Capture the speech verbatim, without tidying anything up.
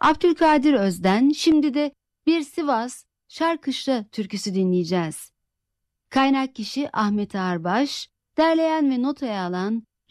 Abdülkadir Özden, şimdi de bir Sivas Şarkışla türküsü dinleyeceğiz. Kaynak kişi Ahmet Ağarbaş, derleyen ve notaya alan